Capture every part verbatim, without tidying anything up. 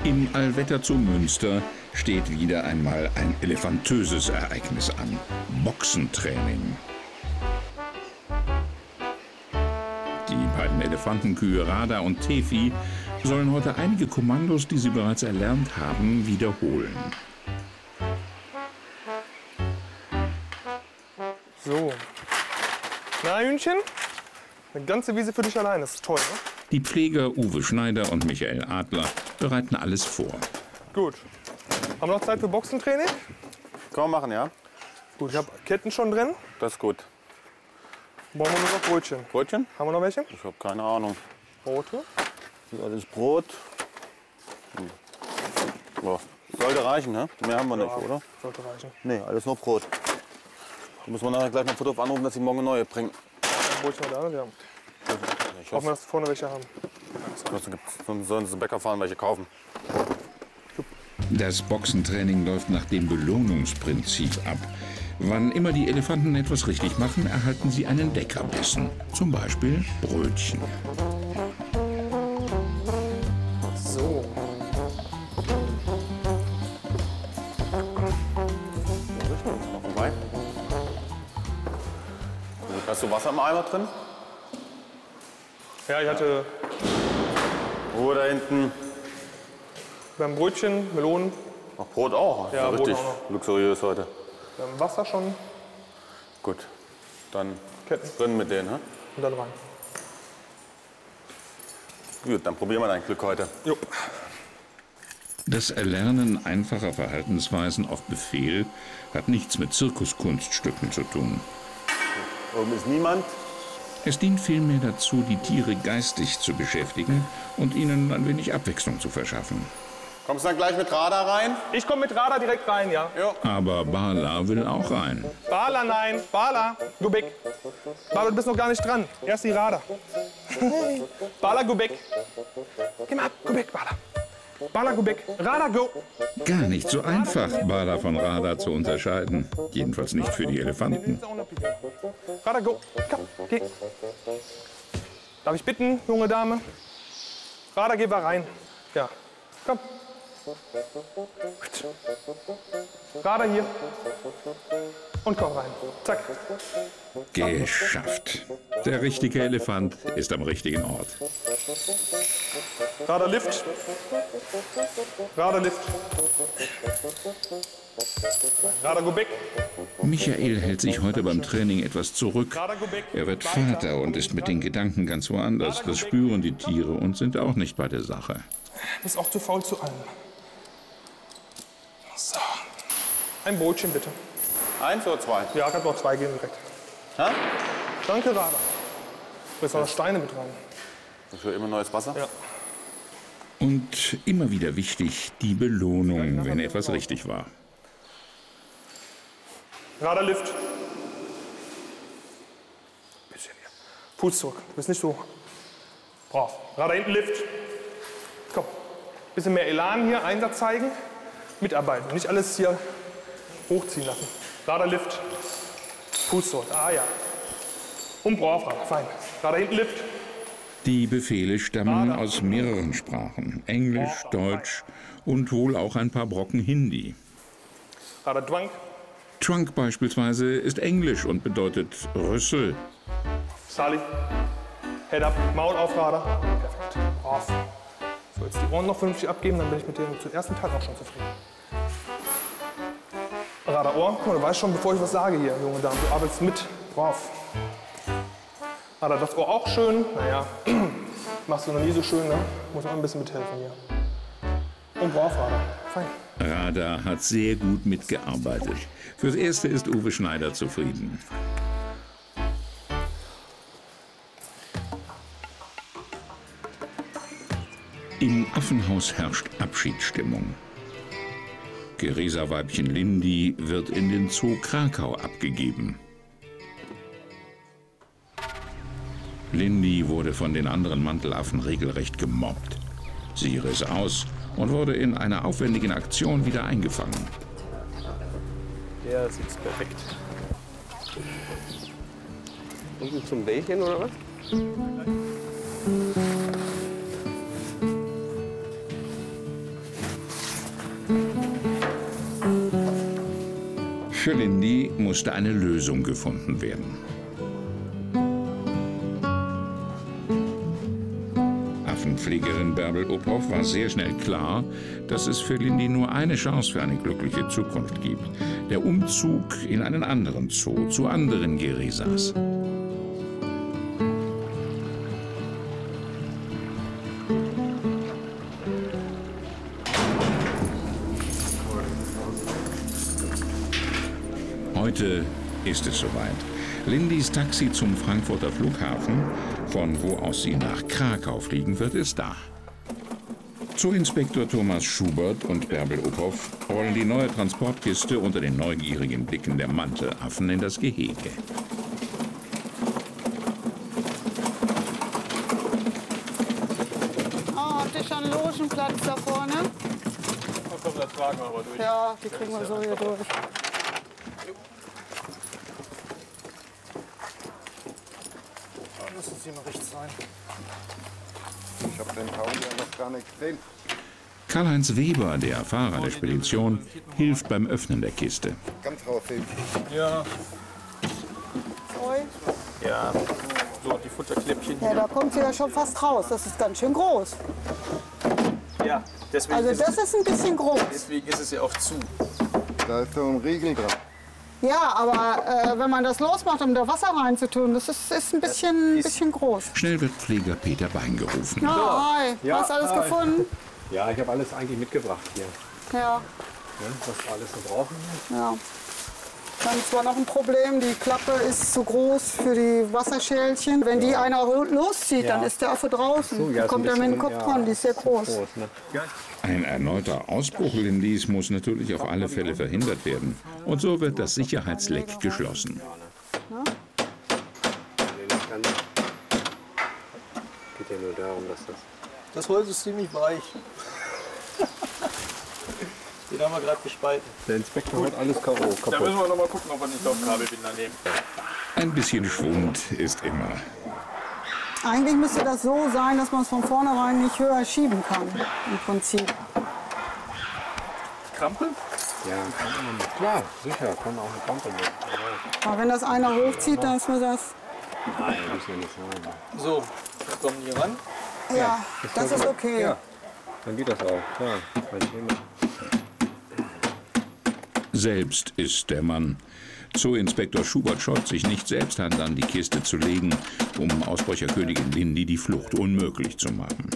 Im Allwetter zu Münster steht wieder einmal ein elefantöses Ereignis an. Boxentraining. Die beiden Elefantenkühe Rada und Tefi sollen heute einige Kommandos, die sie bereits erlernt haben, wiederholen. So. Na, Hühnchen? Eine ganze Wiese für dich allein, das ist toll, ne? Die Pfleger Uwe Schneider und Michael Adler bereiten alles vor. Gut. Haben wir noch Zeit für Boxentraining? Können wir machen, ja. Gut, ich habe Ketten schon drin. Das ist gut. Brauchen wir nur noch Brötchen. Brötchen? Haben wir noch welche? Ich habe keine Ahnung. Brote? Das ist alles Brot. Hm. So. Sollte reichen, ne? Mehr haben wir nicht, Ja, oder? sollte reichen. Nee, alles nur Brot. Da muss man nachher gleich noch Foto anrufen, dass sie morgen neue bringen. Ein Brötchen da, ja. Ich Hoffen wir, hoffe, dass wir vorne welche haben. sonst sollen sie zum Bäcker fahren, welche kaufen. Das Boxentraining läuft nach dem Belohnungsprinzip ab. Wann immer die Elefanten etwas richtig machen, erhalten sie einen Leckerbissen. Zum Beispiel Brötchen. So. Noch vorbei. Hast du Wasser im Eimer drin? Ja, ich hatte Ruhe da hinten. beim Brötchen, Melonen, Noch Brot auch. Ja, ist Brot richtig auch noch. luxuriös heute. beim Wasser schon, Gut. Dann Ketten drin mit denen, ne? und dann rein. Gut, dann probieren wir dein Glück heute. Jo. Das Erlernen einfacher Verhaltensweisen auf Befehl hat nichts mit Zirkuskunststücken zu tun. Oben ist niemand. Es dient vielmehr dazu, die Tiere geistig zu beschäftigen und ihnen ein wenig Abwechslung zu verschaffen. Kommst du dann gleich mit Radar rein? Ich komme mit Radar direkt rein, ja. Aber Bala will auch rein. Bala, nein. Bala, go back. Bala, du bist noch gar nicht dran. Erst die Radar. Bala, go back. Geh mal ab, go back, Bala. Bala, go back. Radar, go. Gar nicht so einfach, Bala von Rada zu unterscheiden. Jedenfalls nicht für die Elefanten. Radar, go. Komm, geh. Darf ich bitten, junge Dame? Radar, geh mal rein. Ja, komm. Radar hier. Und komm rein. Zack. Geschafft. Der richtige Elefant ist am richtigen Ort. Radar Lift. Radar Lift. Radar go back. Michael hält sich heute beim Training etwas zurück. Er wird Vater und ist mit den Gedanken ganz woanders. Das spüren die Tiere und sind auch nicht bei der Sache. Du bist auch zu faul zu allem. So. Ein Brötchen bitte. Eins oder zwei? Ja, kann noch zwei geben direkt. Ha? Danke, Radar. Du jetzt noch Steine mit rein. Für immer neues Wasser? Ja. Und immer wieder wichtig, die Belohnung, wenn etwas richtig war. Radar Lift. Bisschen hier. Fuß zurück. Du bist nicht so brav. Radar hinten Lift. Komm. Bisschen mehr Elan hier, Einsatz zeigen. Mitarbeiten. Nicht alles hier hochziehen lassen. Radar Lift. Fuß zurück. Ah ja. Und brav, Radar. Fein. Radar hinten Lift. Die Befehle stammen aus mehreren Sprachen. Englisch, Deutsch und wohl auch ein paar Brocken Hindi. Radar Dwank. Trunk beispielsweise ist Englisch und bedeutet Rüssel. Sali. Head up. Maul auf, Radar. Perfekt. Brav. So, jetzt die Ohren noch vernünftig abgeben, dann bin ich mit dem zum ersten Teil auch schon zufrieden. Radar Ohr. Guck mal, du weißt schon, bevor ich was sage hier, junge Dame, du arbeitest mit. Brav. Radar das Ohr auch schön. Naja, machst du noch nie so schön, ne? Muss man ein bisschen mithelfen hier. Und brav, Radar. Fein. Rada hat sehr gut mitgearbeitet. Fürs Erste ist Uwe Schneider zufrieden. Im Affenhaus herrscht Abschiedsstimmung. Geresa-Weibchen Lindy wird in den Zoo Krakau abgegeben. Lindy wurde von den anderen Mantelaffen regelrecht gemobbt. Sie riss aus und wurde in einer aufwendigen Aktion wieder eingefangen. Ja, das ist perfekt. Und zum Bällchen oder was? Für Lindy musste eine Lösung gefunden werden. Affenpflegerin Bärbel Uphoff war sehr schnell klar, dass es für Lindy nur eine Chance für eine glückliche Zukunft gibt. Der Umzug in einen anderen Zoo, zu anderen Gerisas. Heute ist es soweit. Lindys Taxi zum Frankfurter Flughafen, von wo aus sie nach Krakau fliegen wird, ist da. Zooinspektor Thomas Schubert und Bärbel Uphoff rollen die neue Transportkiste unter den neugierigen Blicken der Mantelaffen in das Gehege. Oh, habt ihr schon einen Logenplatz da vorne? Oh, komm, das tragen wir aber durch. Ja, die kriegen wir so hier durch. Müssen Sie mal rechts sein. Ich habe den Taui ja noch gar nicht gesehen. Karl-Heinz Weber, der Fahrer der Spedition, hilft beim Öffnen der Kiste. Ganz rausnehmen. Ja. Oi. Ja. So, die Futterkläppchen Ja, hier. da kommt sie ja schon fast raus. Das ist ganz schön groß. Ja, deswegen, Also ist das es, ist ein bisschen groß. deswegen ist es ja auch zu. Da ist so ein Riegel dran. Ja, aber äh, wenn man das losmacht, um da Wasser reinzutun, das ist, ist ein bisschen, ist- bisschen groß. Schnell wird Pfleger Peter Bein gerufen. Ja, hi. Ja, Hast du alles hi. gefunden? Ja, ich habe alles eigentlich mitgebracht hier. Ja, Ja, was wir alles so brauchen. ja. Dann ist zwar noch ein Problem, die Klappe ist zu groß für die Wasserschälchen. Wenn die einer loszieht, dann Ja. ist der Affe draußen. So, ja, dann ist kommt ein er mit dem bisschen- Kopf ja, dran, die ist sehr zu groß. ne? Ein erneuter Ausbruch Lindys muss natürlich auf alle Fälle verhindert werden. Und so wird das Sicherheitsleck geschlossen. Nee, das kann nicht. Geht ja nur darum, dass das... Das Holz ist ziemlich weich. Den haben wir gerade gespalten. Der Inspektor hat alles Karo Da kaputt. müssen wir noch mal gucken, ob wir nicht auf Kabelbinder nehmen. Ein bisschen Schwund ist immer. Eigentlich müsste das so sein, dass man es von vornherein nicht höher schieben kann, im Prinzip. Krampe? Ja, kann man mit. Klar, sicher, kann auch eine Krampe mit. Ja. Aber wenn das einer hochzieht, dann ist mir das... Nein, muss ja nicht sein. So, wir kommen hier ran. Ja, das ist okay. Ja, dann geht das auch, klar. Kein Thema. Selbst ist der Mann. Zooinspektor Schubert scheut sich nicht, selbst Hand an die Kiste zu legen, um Ausbrecherkönigin Lindy die Flucht unmöglich zu machen.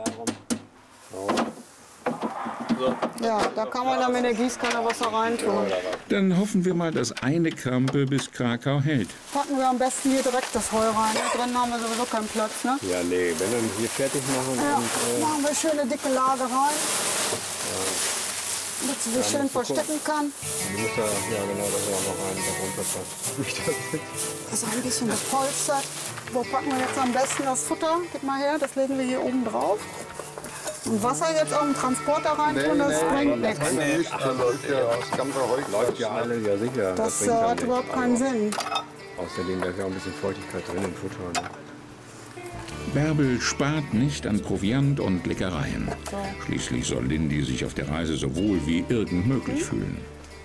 Ja, da kann man dann mit der Gießkanne Wasser reintun. Dann hoffen wir mal, dass eine Krampe bis Krakau hält. Packen wir am besten hier direkt das Heu rein. Da drin haben wir sowieso keinen Platz, ne? Ja, nee, wenn dann hier fertig machen Ja, und... Äh, machen wir schöne dicke Lage rein. Damit sie sich schön verstecken kann. du musst da, ja genau, da ist auch noch ein, der runterpasst. Das ist ein bisschen gepolstert. Wo packen wir jetzt am besten das Futter? Gib mal her, das legen wir hier oben drauf. Und Wasser jetzt auf den Transporter reintun, das bringt nichts. Nicht, also ist ja das ganze Heu. Läuft ja alle, ja sicher. Das äh, bringt dann hat nichts. überhaupt keinen Sinn. Außerdem, da ist ja auch ein bisschen Feuchtigkeit drin im Futter. Ne? Bärbel spart nicht an Proviant und Leckereien. Schließlich soll Lindy sich auf der Reise so wohl wie irgend möglich fühlen.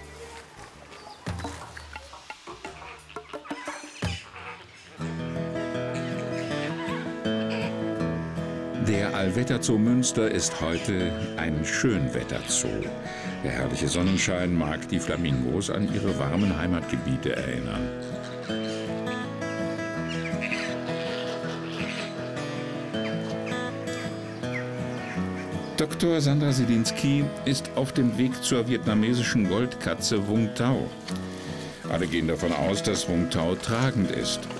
Der Allwetterzoo Münster ist heute ein Schönwetterzoo. Der herrliche Sonnenschein mag die Flamingos an ihre warmen Heimatgebiete erinnern. Doktor Sandra Sedinski ist auf dem Weg zur vietnamesischen Goldkatze Vung Tau. Alle gehen davon aus, dass Vung Tau tragend ist.